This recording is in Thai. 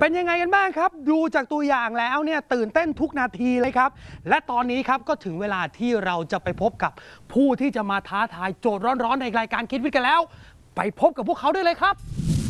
เป็นยังไงกันบ้างครับดูจากตัวอย่างแล้วเนี่ยตื่นเต้นทุกนาทีเลยครับและตอนนี้ครับก็ถึงเวลาที่เราจะไปพบกับผู้ที่จะมาท้าทายโจทย์ร้อนๆในรายการคิดวิทย์กันแล้วไปพบกับพวกเขาได้เลยครับ